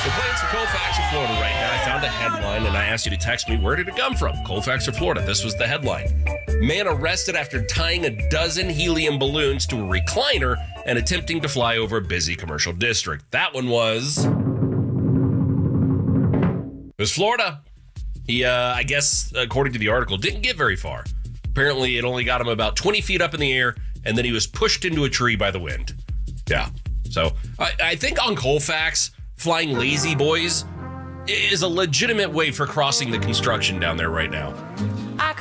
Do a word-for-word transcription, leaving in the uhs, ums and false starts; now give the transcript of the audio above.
We're playing some Colfax of Florida right now. I found a headline and I asked you to text me, where did it come from? Colfax of Florida. This was the headline. Man arrested after tying a dozen helium balloons to a recliner and attempting to fly over a busy commercial district. That one was... It was Florida. He, uh, I guess, according to the article, didn't get very far. Apparently, it only got him about twenty feet up in the air, and then he was pushed into a tree by the wind. Yeah. So I, I think on Colfax, flying lazy boys is a legitimate way for crossing the construction down there right now.